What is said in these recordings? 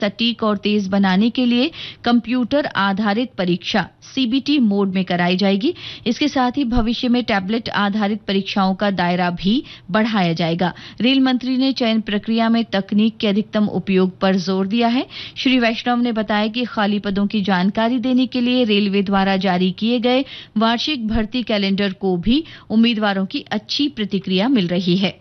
सटीक और तेज बनाने के लिए कंप्यूटर आधारित परीक्षा सीबीटी मोड में कराई जाएगी। इसके साथ ही भविष्य में टैबलेट आधारित परीक्षाओं का दायरा भी बढ़ाया जाएगा। रेल मंत्री ने चयन प्रक्रिया में तकनीक के अधिकतम उपयोग पर जोर दिया है। श्री वैष्णव ने बताया कि खाली पदों की जानकारी देने के लिए रेलवे द्वारा जारी किए गए वार्षिक भर्ती कैलेंडर को भी उम्मीदवारों की अच्छी प्रतिक्रिया मिल रही है।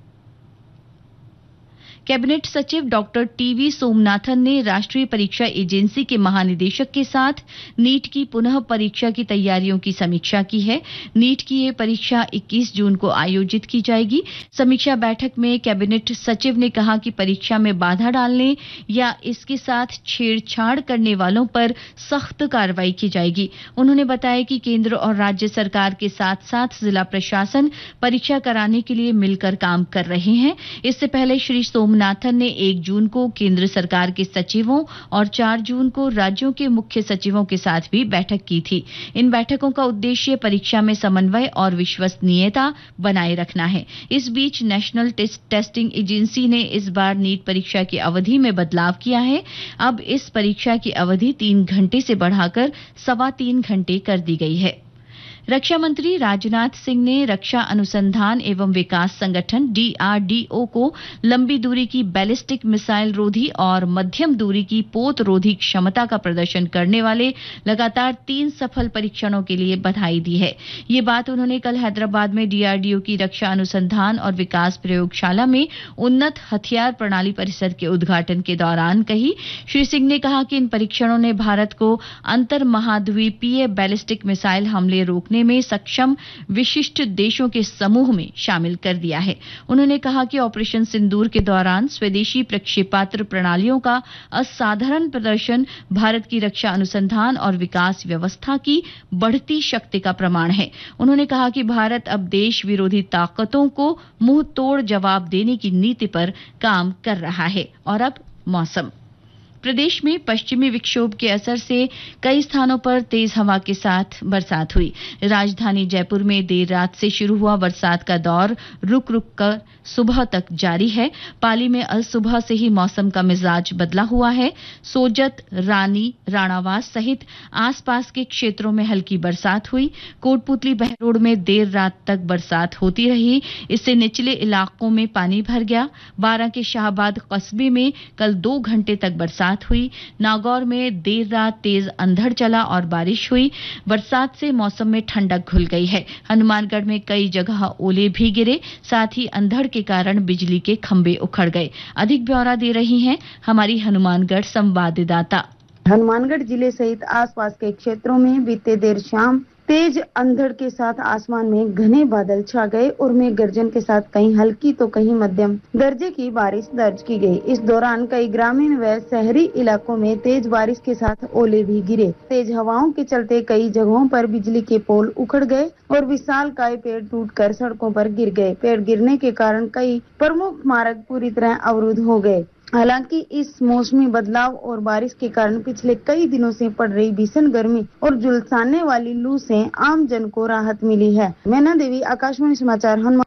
कैबिनेट सचिव डॉक्टर टीवी सोमनाथन ने राष्ट्रीय परीक्षा एजेंसी के महानिदेशक के साथ नीट की पुनः परीक्षा की तैयारियों की समीक्षा की है। नीट की यह परीक्षा 21 जून को आयोजित की जाएगी। समीक्षा बैठक में कैबिनेट सचिव ने कहा कि परीक्षा में बाधा डालने या इसके साथ छेड़छाड़ करने वालों पर सख्त कार्रवाई की जाएगी। उन्होंने बताया कि केंद्र और राज्य सरकार के साथ साथ जिला प्रशासन परीक्षा कराने के लिए मिलकर काम कर रहे हैं। इससे पहले श्री सोमनाथन ने 1 जून को केंद्र सरकार के सचिवों और 4 जून को राज्यों के मुख्य सचिवों के साथ भी बैठक की थी। इन बैठकों का उद्देश्य परीक्षा में समन्वय और विश्वसनीयता बनाए रखना है। इस बीच नेशनल टेस्टिंग एजेंसी ने इस बार नीट परीक्षा की अवधि में बदलाव किया है। अब इस परीक्षा की अवधि 3 घंटे से बढ़ाकर 3.25 घंटे कर दी गई है। रक्षा मंत्री राजनाथ सिंह ने रक्षा अनुसंधान एवं विकास संगठन डीआरडीओ को लंबी दूरी की बैलिस्टिक मिसाइल रोधी और मध्यम दूरी की पोत रोधी क्षमता का प्रदर्शन करने वाले लगातार 3 सफल परीक्षणों के लिए बधाई दी है। ये बात उन्होंने कल हैदराबाद में डीआरडीओ की रक्षा अनुसंधान और विकास प्रयोगशाला में उन्नत हथियार प्रणाली परिसर के उद्घाटन के दौरान कही। श्री सिंह ने कहा कि इन परीक्षणों ने भारत को अंतर महाद्वीपीय बैलिस्टिक मिसाइल हमले रोकने में सक्षम विशिष्ट देशों के समूह में शामिल कर दिया है। उन्होंने कहा कि ऑपरेशन सिंदूर के दौरान स्वदेशी प्रक्षेपास्त्र प्रणालियों का असाधारण प्रदर्शन भारत की रक्षा अनुसंधान और विकास व्यवस्था की बढ़ती शक्ति का प्रमाण है। उन्होंने कहा कि भारत अब देश विरोधी ताकतों को मुंह तोड़ जवाब देने की नीति पर काम कर रहा है। और अब मौसम। प्रदेश में पश्चिमी विक्षोभ के असर से कई स्थानों पर तेज हवा के साथ बरसात हुई। राजधानी जयपुर में देर रात से शुरू हुआ बरसात का दौर रुक रुक कर सुबह तक जारी है। पाली में अल सुबह से ही मौसम का मिजाज बदला हुआ है। सोजत, रानी, राणावास सहित आसपास के क्षेत्रों में हल्की बरसात हुई। कोटपुतली, बहरोड में देर रात तक बरसात होती रही। इससे निचले इलाकों में पानी भर गया। बारां के शाहबाद कस्बे में कल 2 घंटे तक बरसात हुई। नागौर में देर रात तेज अंधड़ चला और बारिश हुई। बरसात से मौसम में ठंडक घुल गई है। हनुमानगढ़ में कई जगह ओले भी गिरे। साथ ही अंधड़ के कारण बिजली के खंभे उखड़ गए। अधिक ब्यौरा दे रही हैं हमारी हनुमानगढ़ संवाददाता। हनुमानगढ़ जिले सहित आसपास के क्षेत्रों में बीते देर शाम तेज अंधड़ के साथ आसमान में घने बादल छा गए और मेघ गर्जन के साथ कहीं हल्की तो कहीं मध्यम दर्जे की बारिश दर्ज की गई। इस दौरान कई ग्रामीण व शहरी इलाकों में तेज बारिश के साथ ओले भी गिरे। तेज हवाओं के चलते कई जगहों पर बिजली के पोल उखड़ गए और विशालकाय पेड़ टूटकर सड़कों पर गिर गए। पेड़ गिरने के कारण कई प्रमुख मार्ग पूरी तरह अवरुद्ध हो गए। हालांकि इस मौसमी बदलाव और बारिश के कारण पिछले कई दिनों से पड़ रही भीषण गर्मी और झुलसाने वाली लू से आम जन को राहत मिली है। मैना देवी, आकाशवाणी समाचार, हनुमान।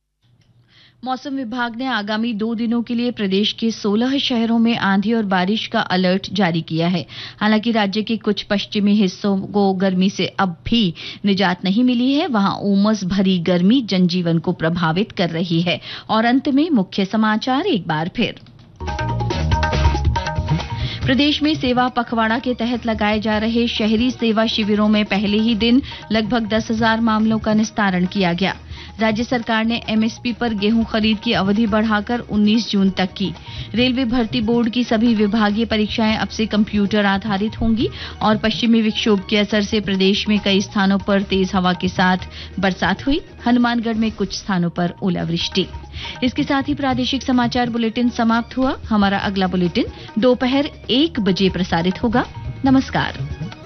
मौसम विभाग ने आगामी 2 दिनों के लिए प्रदेश के 16 शहरों में आंधी और बारिश का अलर्ट जारी किया है। हालांकि राज्य के कुछ पश्चिमी हिस्सों को गर्मी से अब भी निजात नहीं मिली है। वहां उमस भरी गर्मी जनजीवन को प्रभावित कर रही है। और अंत में मुख्य समाचार एक बार फिर। प्रदेश में सेवा पखवाड़ा के तहत लगाए जा रहे शहरी सेवा शिविरों में पहले ही दिन लगभग 10,000 मामलों का निस्तारण किया गया। राज्य सरकार ने एमएसपी पर गेहूं खरीद की अवधि बढ़ाकर 19 जून तक की। रेलवे भर्ती बोर्ड की सभी विभागीय परीक्षाएं अब से कंप्यूटर आधारित होंगी। और पश्चिमी विक्षोभ के असर से प्रदेश में कई स्थानों पर तेज हवा के साथ बरसात हुई। हनुमानगढ़ में कुछ स्थानों पर ओलावृष्टि। इसके साथ ही प्रादेशिक समाचार बुलेटिन समाप्त हुआ। हमारा अगला बुलेटिन दोपहर 1 बजे प्रसारित होगा। नमस्कार।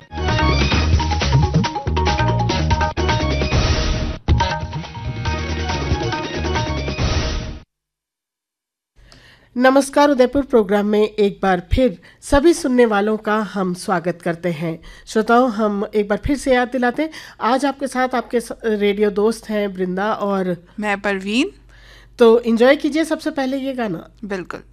नमस्कार उदयपुर प्रोग्राम में एक बार फिर सभी सुनने वालों का हम स्वागत करते हैं। श्रोताओं, हम एक बार फिर से याद दिलाते हैं, आज आपके साथ आपके रेडियो दोस्त हैं वृंदा और मैं परवीन। तो एंजॉय कीजिए सबसे पहले ये गाना। बिल्कुल।